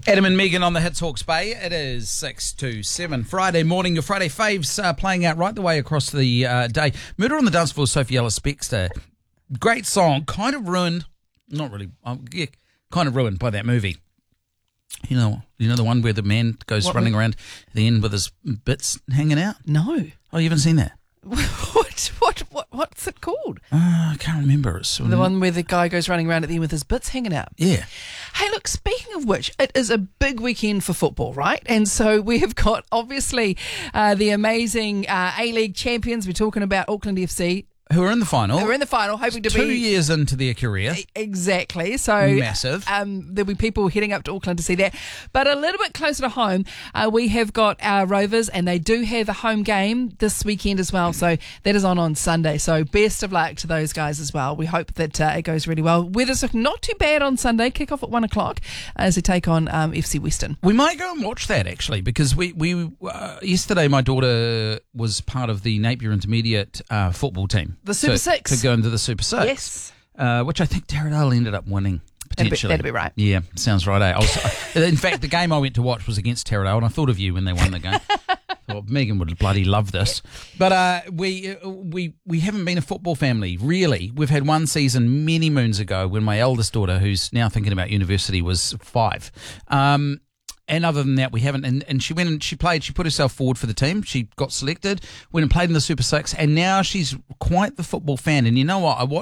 Adam and Megan on the Hits Hawke's Bay. It is 6 to 7 Friday morning. Your Friday faves playing out right the way across the day. Murder on the Dance Floor, Sophie Ellis-Bextor. Great song, kind of ruined, not really, kind of ruined by that movie. You know the one where the man goes running around at the end with his bits hanging out? No. Oh, you haven't seen that? What's it called? I can't remember. It's The one where the guy goes running around at the end with his bits hanging out. Yeah. Hey, look, speaking of which, it is a big weekend for football, right? And so we have got, obviously, the amazing A-League champions. We're talking about Auckland FC. Who are in the final. We're in the final, hoping to be 2 years into their career. Exactly. So massive. There'll be people heading up to Auckland to see that. But a little bit closer to home, we have got our Rovers, and they do have a home game this weekend as well. So that is on Sunday. So best of luck to those guys as well. We hope that it goes really well. Weather's looking not too bad on Sunday. Kick off at 1 o'clock as they take on FC Western. We might go and watch that actually, because we yesterday my daughter was part of the Napier Intermediate football team. The Super Six. To go into the Super Six. Yes. Which I think Taradale ended up winning, potentially. That'd be right. Yeah, sounds right. In fact, the game I went to watch was against Taradale, and I thought of you when they won the game. Thought Megan would bloody love this. But we haven't been a football family, really. We've had one season many moons ago when my eldest daughter, who's now thinking about university, was 5. And other than that, we haven't. And she went and she played. She put herself forward for the team. She got selected, went and played in the Super Six, and now she's quite the football fan. And you know what? I watched